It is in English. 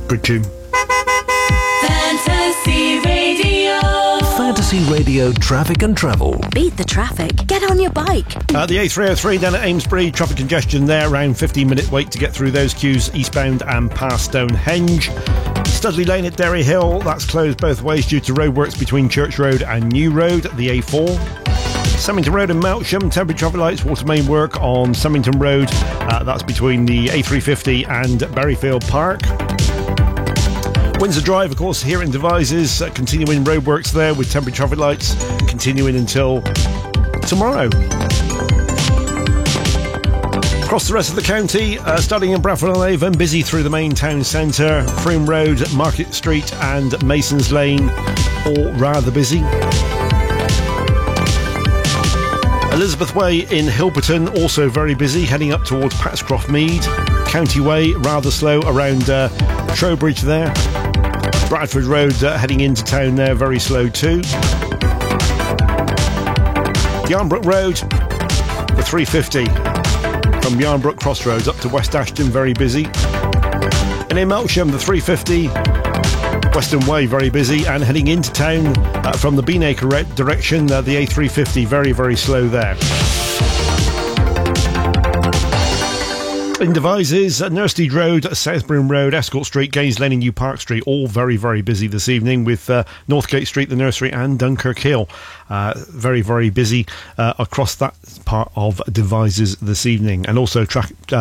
Good tune. Fantasy Radio. Fantasy Radio traffic and travel. Beat the traffic. Get on your bike. The A303 down at Amesbury, traffic congestion there, around 15-minute wait to get through those queues eastbound and past Stonehenge. Studley Lane at Derry Hill, that's closed both ways due to roadworks between Church Road and New Road, the A4. Semmington Road in Melksham, temporary traffic lights, water main work on Semmington Road, that's between the A350 and Berryfield Park. Windsor Drive, of course, here in Devizes, continuing roadworks there with temporary traffic lights continuing until tomorrow. Across the rest of the county, starting in Bradford-on-Avon, busy through the main town centre, Froome Road, Market Street and Masons Lane, all rather busy. Elizabeth Way in Hilperton, also very busy, heading up towards Patscroft Mead. County Way, rather slow around Trowbridge there. Bradford Road heading into town there, very slow too. Yarnbrook Road, the 350 from Yarnbrook Crossroads up to West Ashton, very busy. And in Melksham, the 350 Western Way, very busy, and heading into town from the Beanacre direction, the A350, very, very slow there. In Devizes, Nursteed Road, Southbourne Road, Escort Street, Gaines Lane and New Park Street, all very, very busy this evening with Northgate Street, the Nursery and Dunkirk Hill. Very, very busy across that part of Devizes this evening. And also